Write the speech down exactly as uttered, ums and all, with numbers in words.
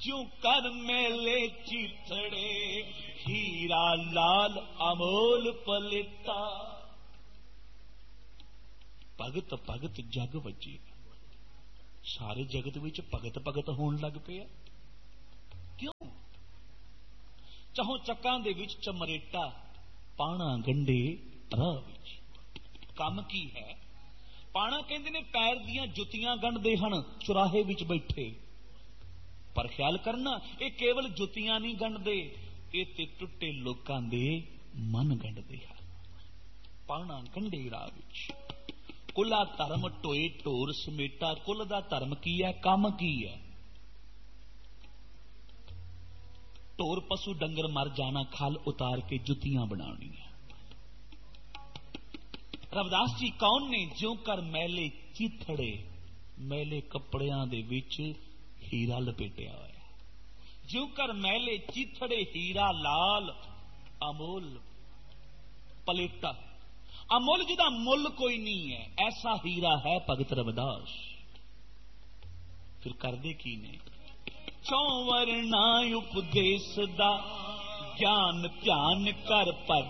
جو کر میلے چیتڑے ہیرا لال امول پلتا. بھگت بھگت جگ وجے سارے جگت وچ بھگت بھگت ہون لگ پیا. کیوں؟ چہوں چکاں دے وچ چمریٹا پانا گنڈے راہ وچ. کم کی ہے؟ پانا کہندے نے پیر دیاں جتیاں گنڈدے ہن چوراہے وچ بیٹھے. پر خیال کرنا یہ کیول جتیاں نہیں گنڈدے، یہ تے ٹٹے لوکاں دے من گنڈدے ہن. پانا گنڈے راہ وچ. کلا دھرم ٹوئے ٹور سمیٹا. کل دا دھرم کی ہے؟ کام کی ہے؟ ٹور پسو ڈنگر مر جانا کھل اتار کے جتیاں بنانی. روداس جی کون نے؟ جو کر میلے چیتڑے میلے کپڑیاں دے وچ ہیرا لپیٹیا ہوا. جو کر میلے چیتڑے ہیرا لال امول پلیٹا. امول جدا مل کوئی نہیں ہے، ایسا ہیرا ہے بھگت روداس. پھر کردے کی نے؟ چوں ورنا اپدیس دا گیان دھیان کر پگ